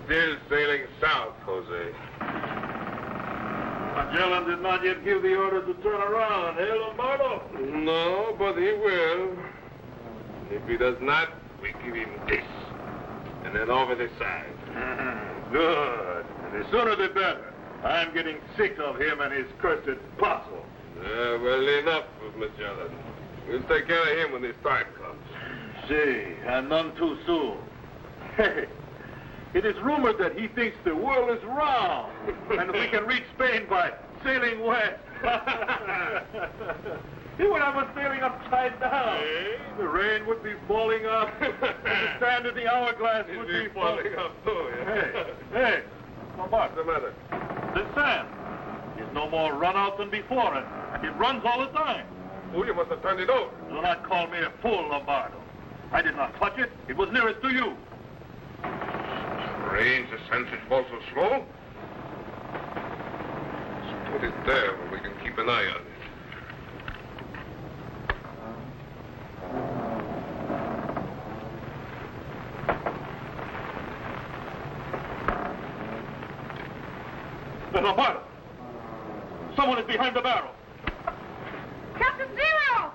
still sailing south, Jose. Magellan did not yet give the order to turn around, eh, Lombardo? No, but he will. If he does not, we give him this. And then over the side. Good. And the sooner the better. I'm getting sick of him and his cursed puzzle. Well, enough of Magellan. We'll take care of him when his time comes. See, and none too soon. Hey, it is rumored that he thinks the world is round and we can reach Spain by sailing west. He would have us sailing upside down. Hey? The rain would be falling up. And the sand in the hourglass would be falling up, too. Hey, What's the matter? the sand is no more run out than before, and it runs all the time. Oh, you must have turned it over. Do not call me a fool, Lombardo. I did not touch it. It was nearest to you. Strange the sand should fall so slow. Let's put it there where we can keep an eye on it. Lombardo! Someone is behind the barrel. Captain Zero!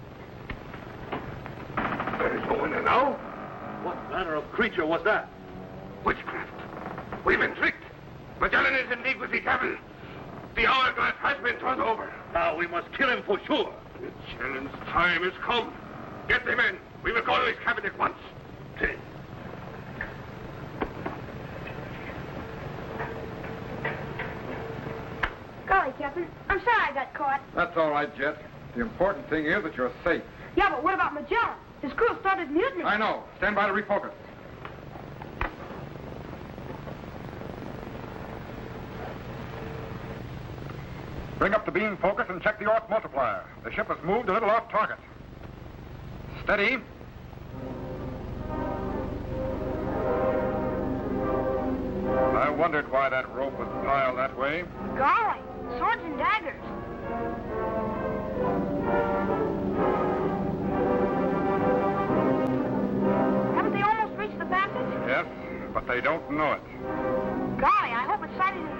There is no one there now. What manner of creature was that? Witchcraft. We've been tricked. Magellan is in league with the devil. The hourglass has been turned over. Now we must kill him for sure. Magellan's time has come. Get the men. We will go to his cabin at once. Golly, Captain, I'm sorry I got caught. That's all right, Jet. The important thing is that you're safe. Yeah, but what about Magellan? His crew started mutiny. I know. Stand by to refocus. Bring up the beam focus and check the Orth multiplier. The ship has moved a little off target. Steady. I wondered why that rope was piled that way. Golly, swords and daggers. Haven't they almost reached the passage? Yes, but they don't know it. Golly, I hope it's sighted in